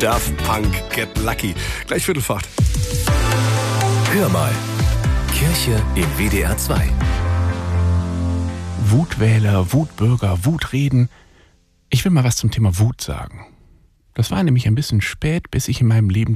Daft Punk, Get Lucky. Gleich Viertel vor 8. Hör mal. Kirche im WDR 2. Wutwähler, Wutbürger, Wutreden. Ich will mal was zum Thema Wut sagen. Das war nämlich ein bisschen spät, bis ich in meinem Leben